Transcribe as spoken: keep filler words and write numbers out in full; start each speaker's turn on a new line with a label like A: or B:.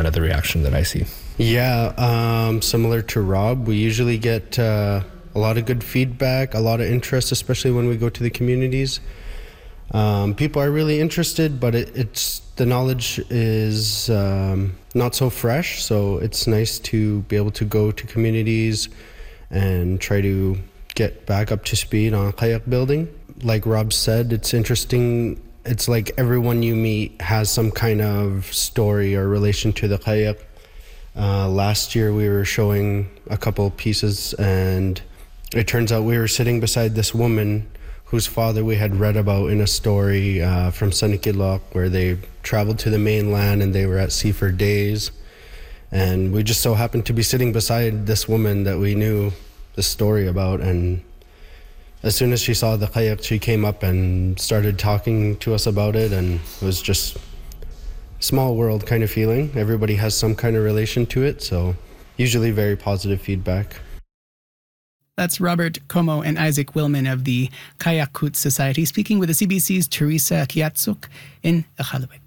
A: kind of the reaction that I see.
B: Yeah, um, similar to Rob, we usually get uh, a lot of good feedback, a lot of interest, especially when we go to the communities. Um, people are really interested, but it, it's the knowledge is um, not so fresh, so it's nice to be able to go to communities and try to get back up to speed on kayak building. Like Rob said, it's interesting. It's like everyone you meet has some kind of story or relation to the kayak. Uh, last year we were showing a couple pieces, and it turns out we were sitting beside this woman whose father we had read about in a story uh, from Sanikilok, where they traveled to the mainland and they were at sea for days. And we just so happened to be sitting beside this woman that we knew the story about. And as soon as she saw the kayak, she came up and started talking to us about it. And it was just small world kind of feeling. Everybody has some kind of relation to it. So usually very positive feedback.
C: That's Robert Como and Isaac Willman of the Kayak Koot Society speaking with the C B C's Teresa Kiatsuk in Iqaluit.